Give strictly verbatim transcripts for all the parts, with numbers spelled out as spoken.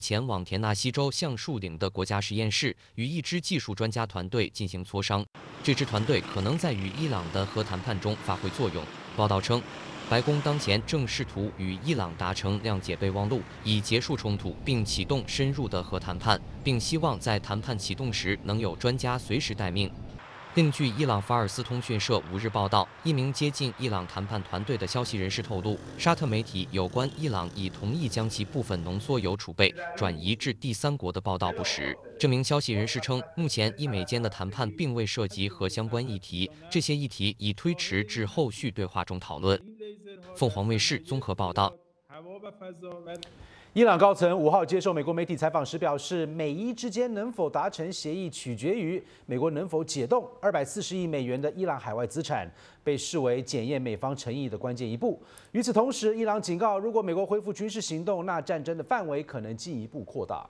前往田纳西州橡树岭的国家实验室，与一支技术专家团队进行磋商。这支团队可能在与伊朗的核谈判中发挥作用。报道称，白宫当前正试图与伊朗达成谅解备忘录，以结束冲突并启动深入的核谈判，并希望在谈判启动时能有专家随时待命。 另据伊朗法尔斯通讯社五日报道，一名接近伊朗谈判团队的消息人士透露，沙特媒体有关伊朗已同意将其部分浓缩铀储备转移至第三国的报道不实。这名消息人士称，目前伊美间的谈判并未涉及核相关议题，这些议题已推迟至后续对话中讨论。凤凰卫视综合报道。 伊朗高层五号接受美国媒体采访时表示，美伊之间能否达成协议，取决于美国能否解冻二百四十亿美元的伊朗海外资产，被视为检验美方诚意的关键一步。与此同时，伊朗警告，如果美国恢复军事行动，那战争的范围可能进一步扩大。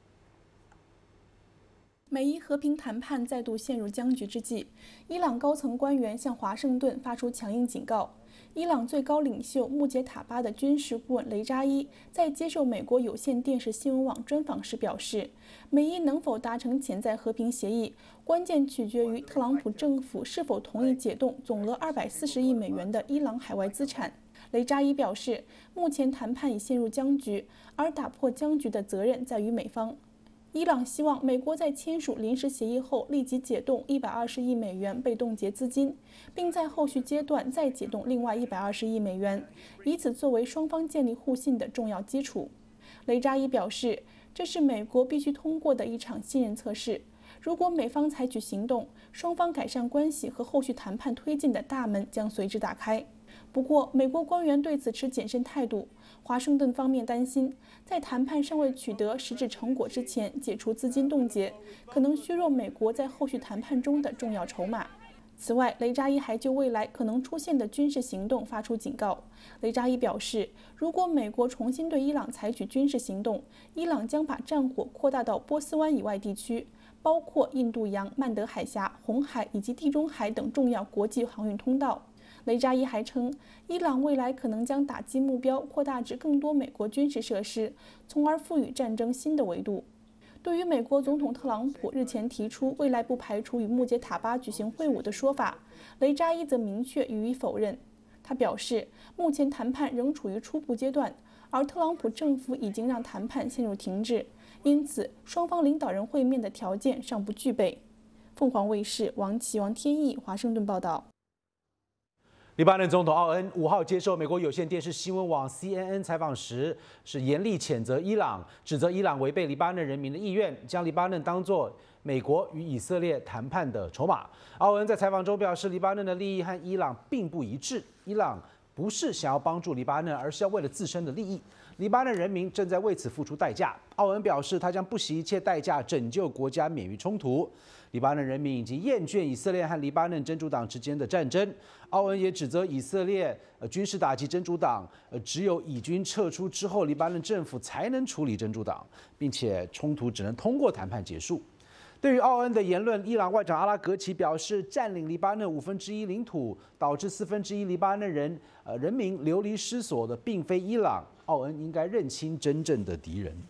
美伊和平谈判再度陷入僵局之际，伊朗高层官员向华盛顿发出强硬警告。伊朗最高领袖穆杰塔巴的军事顾问雷扎伊在接受美国有线电视新闻网专访时表示，美伊能否达成潜在和平协议，关键取决于特朗普政府是否同意解冻总额二百四十亿美元的伊朗海外资产。雷扎伊表示，目前谈判已陷入僵局，而打破僵局的责任在于美方。 伊朗希望美国在签署临时协议后立即解冻一百二十亿美元被冻结资金，并在后续阶段再解冻另外一百二十亿美元，以此作为双方建立互信的重要基础。雷扎伊表示，这是美国必须通过的一场信任测试。如果美方采取行动，双方改善关系和后续谈判推进的大门将随之打开。 不过，美国官员对此持谨慎态度。华盛顿方面担心，在谈判尚未取得实质成果之前解除资金冻结，可能削弱美国在后续谈判中的重要筹码。此外，雷扎伊还就未来可能出现的军事行动发出警告。雷扎伊表示，如果美国重新对伊朗采取军事行动，伊朗将把战火扩大到波斯湾以外地区，包括印度洋、曼德海峡、红海以及地中海等重要国际航运通道。 雷扎伊还称，伊朗未来可能将打击目标扩大至更多美国军事设施，从而赋予战争新的维度。对于美国总统特朗普日前提出未来不排除与穆杰塔巴举行会晤的说法，雷扎伊则明确予以否认。他表示，目前谈判仍处于初步阶段，而特朗普政府已经让谈判陷入停滞，因此双方领导人会面的条件尚不具备。凤凰卫视王琦、王天翼华盛顿报道。 黎巴嫩总统奥恩五号接受美国有线电视新闻网 C N N 采访时，是严厉谴责伊朗，指责伊朗违背黎巴嫩人民的意愿，将黎巴嫩当作美国与以色列谈判的筹码。奥恩在采访中表示，黎巴嫩的利益和伊朗并不一致，伊朗不是想要帮助黎巴嫩，而是要为了自身的利益。黎巴嫩人民正在为此付出代价。奥恩表示，他将不惜一切代价拯救国家免于冲突。 黎巴嫩人民已经厌倦以色列和黎巴嫩真主党之间的战争。奥恩也指责以色列呃军事打击真主党，呃只有以军撤出之后，黎巴嫩政府才能处理真主党，并且冲突只能通过谈判结束。对于奥恩的言论，伊朗外长阿拉格齐表示，占领黎巴嫩五分之一领土，导致四分之一黎巴嫩人呃人民流离失所的，并非伊朗。奥恩应该认清真正的敌人。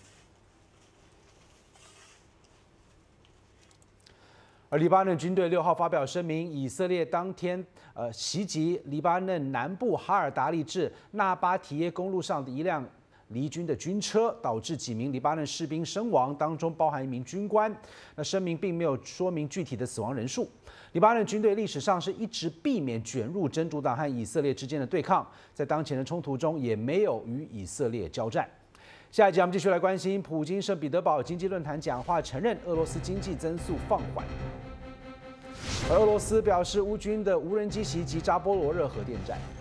而黎巴嫩军队六号发表声明，以色列当天呃袭击黎巴嫩南部哈尔达利至纳巴提耶公路上的一辆离军的军车，导致几名黎巴嫩士兵身亡，当中包含一名军官。那声明并没有说明具体的死亡人数。黎巴嫩军队历史上是一直避免卷入真主党和以色列之间的对抗，在当前的冲突中也没有与以色列交战。 下一集我们继续来关心，普京圣彼得堡经济论坛讲话承认俄罗斯经济增速放缓，而俄罗斯表示乌军的无人机袭击扎波罗热核电站。